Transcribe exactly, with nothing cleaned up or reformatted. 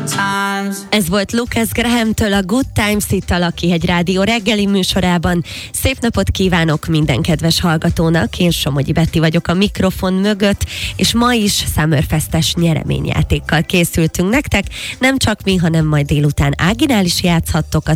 Ez volt Lucas Graham-től, a Good Times itt a Lakihegy Rádió reggeli műsorában. Szép napot kívánok minden kedves hallgatónak, én Somogyi Betti vagyok a mikrofon mögött, és ma is Summerfest-es nyereményjátékkal készültünk nektek. Nem csak mi, hanem majd délután Áginál is játszhattok a